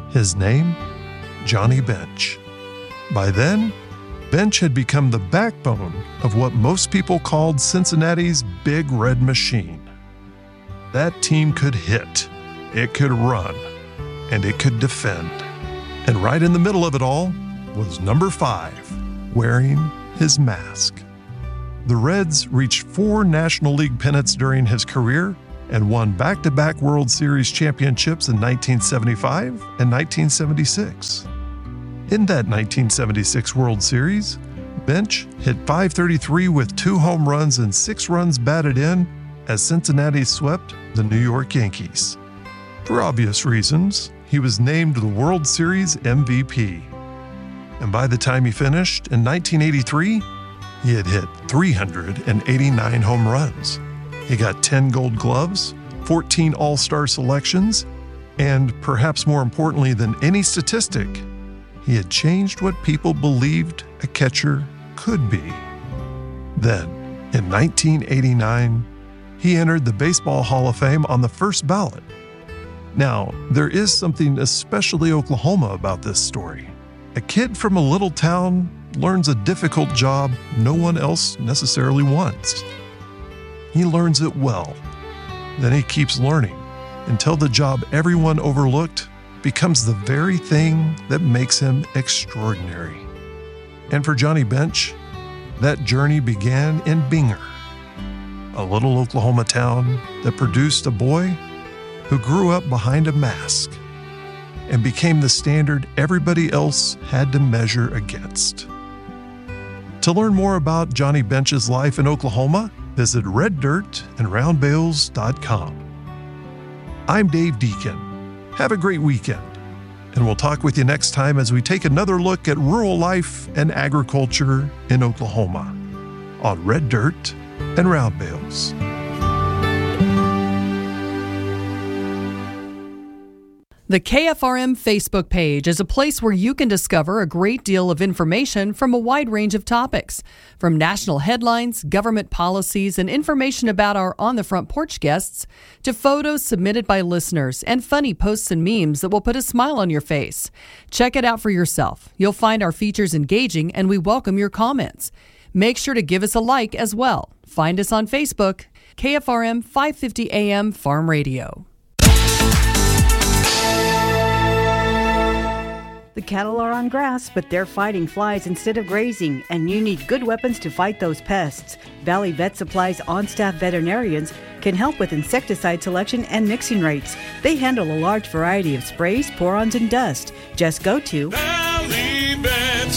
His name? Johnny Bench. By then, Bench had become the backbone of what most people called Cincinnati's Big Red Machine. That team could hit, it could run, and it could defend. And right in the middle of it all was number five, wearing his mask. The Reds reached four National League pennants during his career and won back-to-back World Series championships in nineteen seventy-five and nineteen seventy-six. In that nineteen seventy-six World Series, Bench hit five thirty-three with two home runs and six runs batted in as Cincinnati swept the New York Yankees. For obvious reasons, he was named the World Series M V P. And by the time he finished in nineteen eighty-three, he had hit three hundred eighty-nine home runs. He got ten Gold Gloves, fourteen All-Star selections, and perhaps more importantly than any statistic, he had changed what people believed a catcher could be. Then, in nineteen eighty-nine, he entered the Baseball Hall of Fame on the first ballot. Now, there is something especially Oklahoma about this story. A kid from a little town learns a difficult job no one else necessarily wants. He learns it well. Then he keeps learning until the job everyone overlooked becomes the very thing that makes him extraordinary. And for Johnny Bench, that journey began in Binger, a little Oklahoma town that produced a boy who grew up behind a mask and became the standard everybody else had to measure against. To learn more about Johnny Bench's life in Oklahoma, visit red dirt and round bales dot com. I'm Dave Deacon. Have a great weekend, and we'll talk with you next time as we take another look at rural life and agriculture in Oklahoma on Red Dirt and Round Bales. The K F R M Facebook page is a place where you can discover a great deal of information from a wide range of topics, from national headlines, government policies, and information about our On the Front Porch guests, to photos submitted by listeners and funny posts and memes that will put a smile on your face. Check it out for yourself. You'll find our features engaging, and we welcome your comments. Make sure to give us a like as well. Find us on Facebook, K F R M five fifty A M Farm Radio. The cattle are on grass, but they're fighting flies instead of grazing, and you need good weapons to fight those pests. Valley Vet Supply's on-staff veterinarians can help with insecticide selection and mixing rates. They handle a large variety of sprays, pour-ons, and dust. Just go to Valley Vet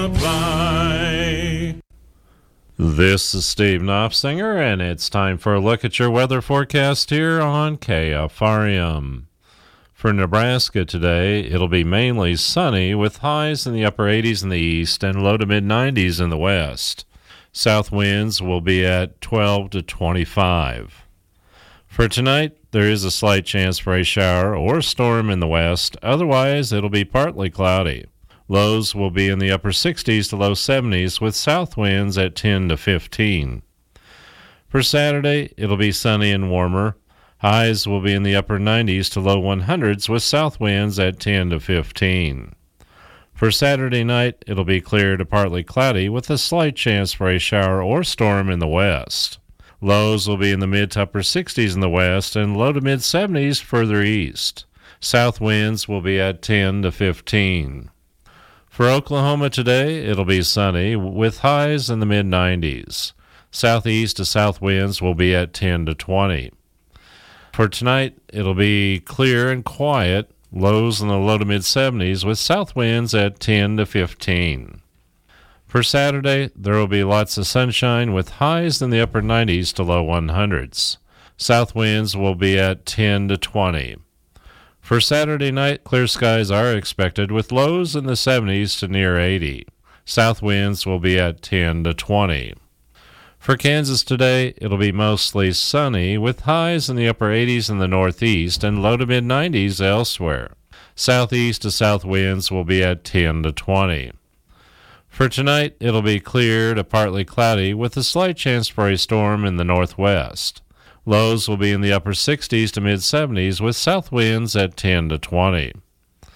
Supply. This is Steve Knopfsinger, and it's time for a look at your weather forecast here on K F R M. For Nebraska today, it'll be mainly sunny with highs in the upper eighties in the east and low to mid nineties in the west. South winds will be at twelve to twenty-five. For tonight, there is a slight chance for a shower or storm in the west. Otherwise, it'll be partly cloudy. Lows will be in the upper sixties to low seventies with south winds at ten to fifteen. For Saturday, it'll be sunny and warmer. Highs will be in the upper nineties to low hundreds with south winds at ten to fifteen. For Saturday night, it'll be clear to partly cloudy with a slight chance for a shower or storm in the west. Lows will be in the mid to upper sixties in the west and low to mid seventies further east. South winds will be at ten to fifteen. For Oklahoma today, it'll be sunny with highs in the mid nineties. Southeast to south winds will be at ten to twenty. For tonight, it'll be clear and quiet, lows in the low to mid seventies with south winds at ten to fifteen. For Saturday, there will be lots of sunshine with highs in the upper nineties to low hundreds. South winds will be at ten to twenty. For Saturday night, clear skies are expected with lows in the seventies to near eighty. South winds will be at ten to twenty. For Kansas today, it'll be mostly sunny with highs in the upper eighties in the northeast and low to mid nineties elsewhere. Southeast to south winds will be at ten to twenty. For tonight, it'll be clear to partly cloudy with a slight chance for a storm in the northwest. Lows will be in the upper sixties to mid seventies with south winds at ten to twenty.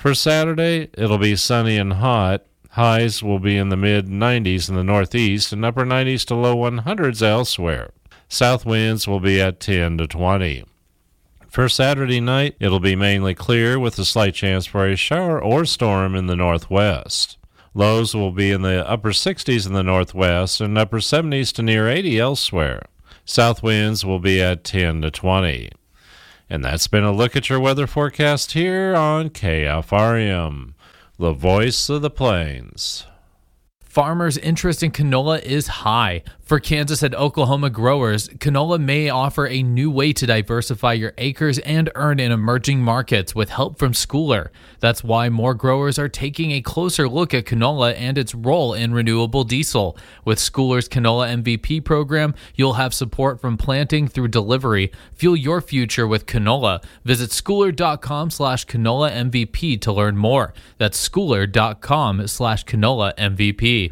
For Saturday, it'll be sunny and hot. Highs will be in the mid nineties in the northeast and upper nineties to low hundreds elsewhere. South winds will be at ten to twenty. For Saturday night, it'll be mainly clear with a slight chance for a shower or storm in the northwest. Lows will be in the upper sixties in the northwest and upper seventies to near eighty elsewhere. South winds will be at ten to twenty. And that's been a look at your weather forecast here on K F R M, the voice of the plains. Farmers' interest in canola is high. For Kansas and Oklahoma growers, canola may offer a new way to diversify your acres and earn in emerging markets with help from Schooler. That's why more growers are taking a closer look at canola and its role in renewable diesel. With Schooler's Canola M V P program, you'll have support from planting through delivery. Fuel your future with canola. Visit schooler.com slash canola MVP to learn more. That's schooler.com slash canola MVP.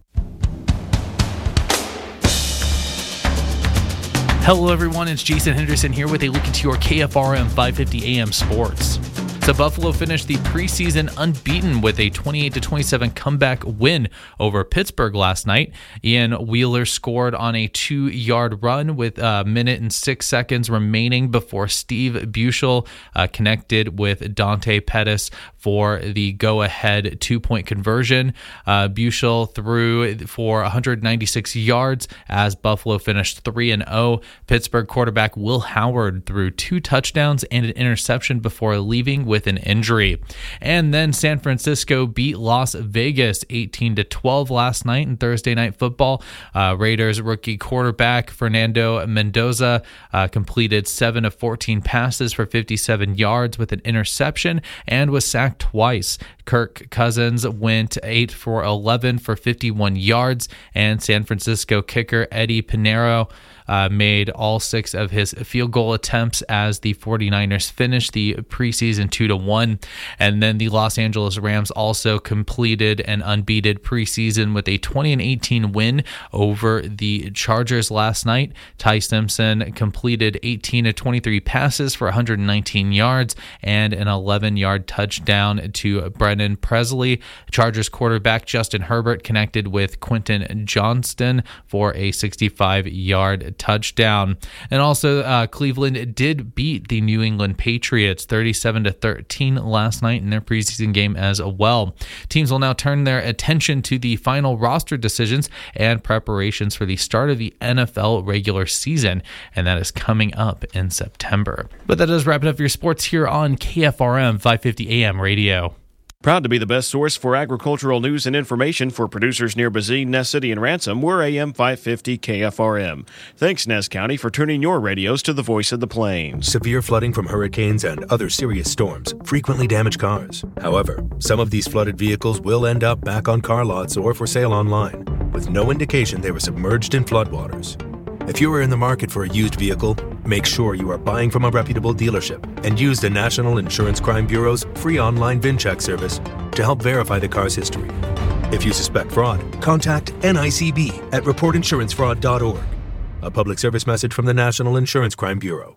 Hello everyone, it's Jason Henderson here with a look into your K F R M five fifty A M sports. So Buffalo finished the preseason unbeaten with a twenty-eight to twenty-seven comeback win over Pittsburgh last night. Ian Wheeler scored on a two-yard run with a minute and six seconds remaining before Steve Buechel uh, connected with Dante Pettis for the go-ahead two-point conversion. Uh, Buechel threw for one hundred ninety-six yards as Buffalo finished three and oh. Pittsburgh quarterback Will Howard threw two touchdowns and an interception before leaving with an injury. And then San Francisco beat Las Vegas eighteen to twelve last night in Thursday Night Football. Uh, Raiders rookie quarterback Fernando Mendoza uh, completed seven of fourteen passes for fifty-seven yards with an interception and was sacked twice. Kirk Cousins went eight for eleven for fifty-one yards, and San Francisco kicker Eddie Pinheiro Uh, made all six of his field goal attempts as the 49ers finished the preseason two to one. And then the Los Angeles Rams also completed an unbeaten preseason with a twenty and eighteen win over the Chargers last night. Ty Simpson completed eighteen of twenty-three passes for one hundred nineteen yards and an eleven-yard touchdown to Brendan Presley. Chargers quarterback Justin Herbert connected with Quentin Johnston for a sixty-five-yard touchdown. And also uh, Cleveland did beat the New England Patriots thirty-seven to thirteen last night in their preseason game as well. Teams will now turn their attention to the final roster decisions and preparations for the start of the N F L regular season, and that is coming up in September. But that does wrap it up for your sports here on K F R M five fifty A M radio. Proud to be the best source for agricultural news and information for producers near Bazine, Ness City, and Ransom. We're A M five fifty K F R M. Thanks, Ness County, for tuning your radios to the voice of the plains. Severe flooding from hurricanes and other serious storms frequently damage cars. However, some of these flooded vehicles will end up back on car lots or for sale online, with no indication they were submerged in floodwaters. If you are in the market for a used vehicle, make sure you are buying from a reputable dealership and use the National Insurance Crime Bureau's free online VIN check service to help verify the car's history. If you suspect fraud, contact N I C B at report insurance fraud dot org. A public service message from the National Insurance Crime Bureau.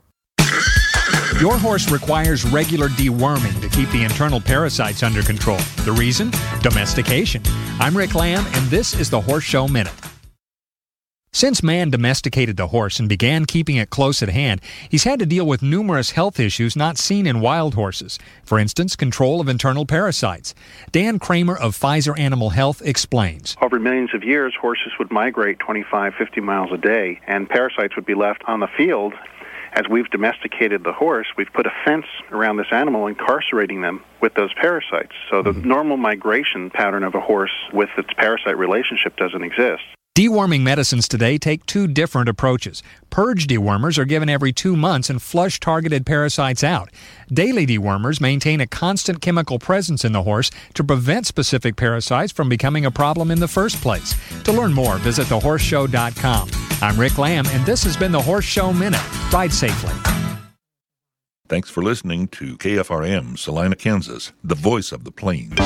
Your horse requires regular deworming to keep the internal parasites under control. The reason? Domestication. I'm Rick Lamb, and this is the Horse Show Minute. Since man domesticated the horse and began keeping it close at hand, he's had to deal with numerous health issues not seen in wild horses. For instance, control of internal parasites. Dan Kramer of Pfizer Animal Health explains. Over millions of years, horses would migrate twenty-five, fifty miles a day, and parasites would be left on the field. As we've domesticated the horse, we've put a fence around this animal, incarcerating them with those parasites. So the mm-hmm. normal migration pattern of a horse with its parasite relationship doesn't exist. Deworming medicines today take two different approaches. Purge dewormers are given every two months and flush targeted parasites out. Daily dewormers maintain a constant chemical presence in the horse to prevent specific parasites from becoming a problem in the first place. To learn more, visit the horse show dot com. I'm Rick Lamb, and this has been the Horse Show Minute. Ride safely. Thanks for listening to K F R M, Salina, Kansas, the voice of the plains.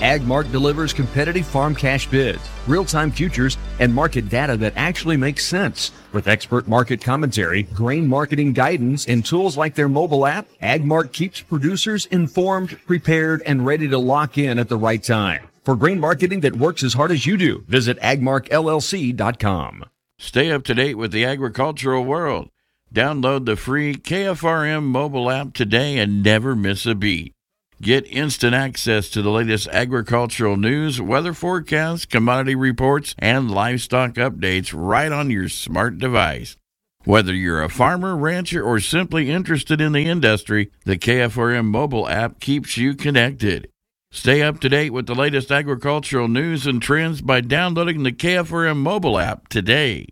AgMark delivers competitive farm cash bids, real-time futures, and market data that actually makes sense. With expert market commentary, grain marketing guidance, and tools like their mobile app, AgMark keeps producers informed, prepared, and ready to lock in at the right time. For grain marketing that works as hard as you do, visit agmark L L C dot com. Stay up to date with the agricultural world. Download the free K F R M mobile app today and never miss a beat. Get instant access to the latest agricultural news, weather forecasts, commodity reports, and livestock updates right on your smart device. Whether you're a farmer, rancher, or simply interested in the industry, the K F R M mobile app keeps you connected. Stay up to date with the latest agricultural news and trends by downloading the K F R M mobile app today.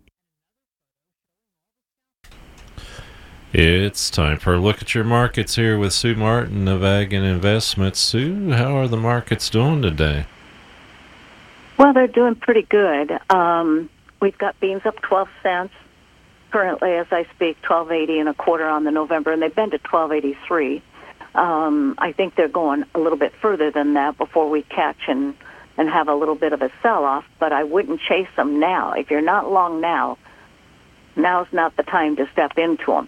It's time for a look at your markets here with Sue Martin of Ag and Investments. Sue, how are the markets doing today? Well, they're doing pretty good. Um, we've got beans up twelve cents. Currently, as I speak, twelve eighty and a quarter on the November, and they've been to twelve eighty-three. Um, I think they're going a little bit further than that before we catch and, and have a little bit of a sell-off, but I wouldn't chase them now. If you're not long now, now's not the time to step into them.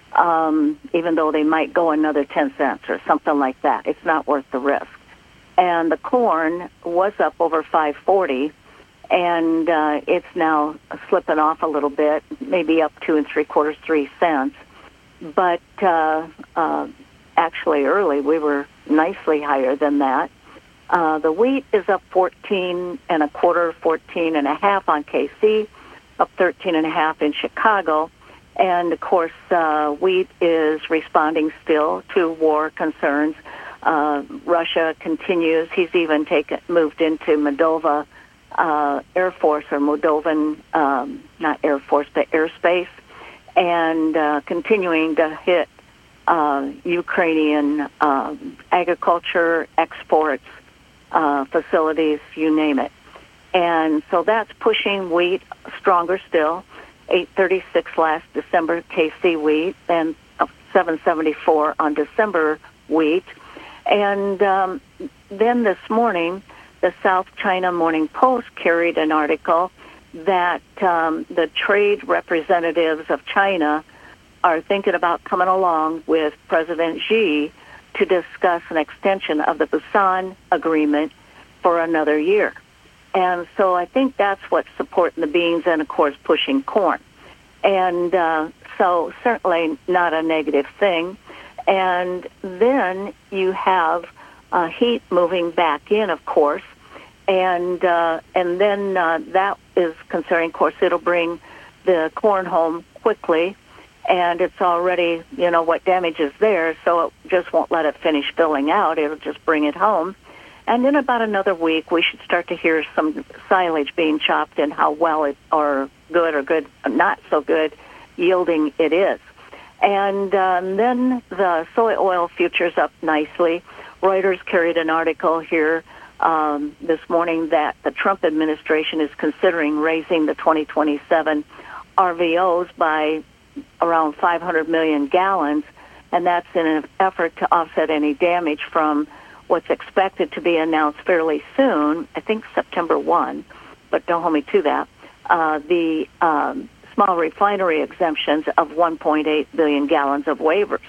Um, even though they might go another ten cents or something like that. It's not worth the risk. And the corn was up over five forty, and uh, it's now slipping off a little bit, maybe up two and three quarters, three cents. But uh, uh, actually early we were nicely higher than that. Uh, the wheat is up fourteen and a quarter, fourteen and a half on K C, up thirteen and a half in Chicago. And, of course, uh, wheat is responding still to war concerns. Uh, Russia continues. He's even taken moved into Moldova uh, Air Force or Moldovan, um, not Air Force, but airspace, and uh, continuing to hit uh, Ukrainian uh, agriculture, exports, uh, facilities, you name it. And so that's pushing wheat stronger still. eight thirty-six last December K C wheat, and seven seventy-four on December wheat. And um, then this morning, the South China Morning Post carried an article that um, the trade representatives of China are thinking about coming along with President Xi to discuss an extension of the Busan Agreement for another year. And so I think that's what's supporting the beans and, of course, pushing corn. And uh, so certainly not a negative thing. And then you have uh, heat moving back in, of course. And uh, and then uh, that is concerning. Of course, it'll bring the corn home quickly. And it's already, you know, what damage is there, so it just won't let it finish filling out. It'll just bring it home. And in about another week, we should start to hear some silage being chopped and how well it, or good or good, not so good, yielding it is. And um, then the soy oil futures up nicely. Reuters carried an article here um, this morning that the Trump administration is considering raising the twenty twenty-seven R V Os by around five hundred million gallons, and that's in an effort to offset any damage from what's expected to be announced fairly soon, I think September first, but don't hold me to that, uh, the um, small refinery exemptions of one point eight billion gallons of waivers.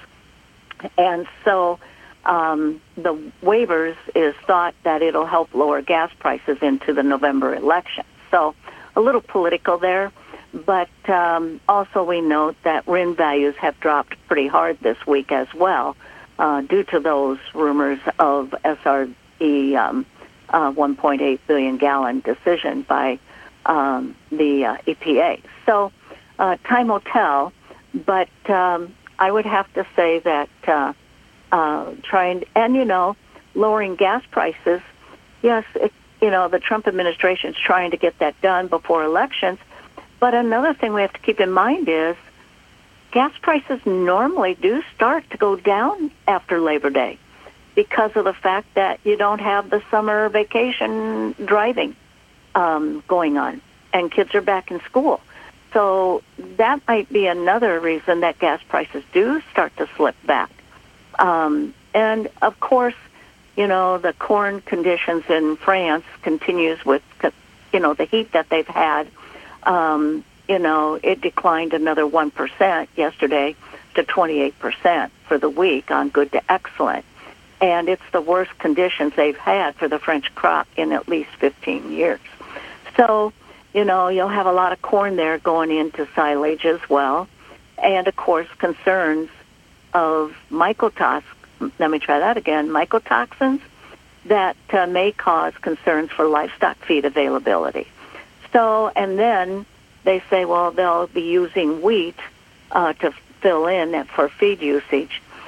And so um, the waivers is thought that it'll help lower gas prices into the November election. So a little political there, but um, also we note that R I N values have dropped pretty hard this week as well, Uh, due to those rumors of S R E um, uh, one point eight billion gallon decision by um, the uh, E P A. So uh, time will tell, but um, I would have to say that uh, uh, trying, and you know, lowering gas prices, yes, it, you know, the Trump administration is trying to get that done before elections, but another thing we have to keep in mind is gas prices normally do start to go down after Labor Day because of the fact that you don't have the summer vacation driving um, going on, and kids are back in school. So that might be another reason that gas prices do start to slip back. Um, and, of course, you know, the corn conditions in France continues with, you know, the heat that they've had. Um, you know, it declined another one percent yesterday to twenty-eight percent for the week on good to excellent. And it's the worst conditions they've had for the French crop in at least fifteen years. So, you know, you'll have a lot of corn there going into silage as well. And, of course, concerns of mycotoxins, let me try that again, mycotoxins that uh, may cause concerns for livestock feed availability. So, and then they say, well, they'll be using wheat uh, to fill in for feed usage.